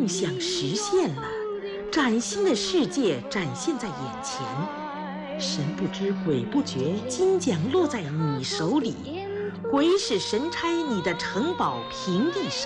梦想实现了，崭新的世界展现在眼前。神不知鬼不觉，金奖落在你手里，鬼使神差，你的城堡平地升。